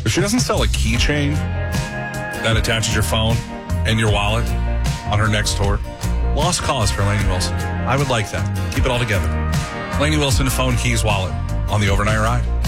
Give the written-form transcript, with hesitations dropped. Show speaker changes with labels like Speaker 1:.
Speaker 1: But she doesn't sell a keychain that attaches your phone and your wallet on her next tour. Lost cause for Lainey Wilson. I would like that. Keep it all together. Lainey Wilson, phone, keys, wallet on the overnight ride.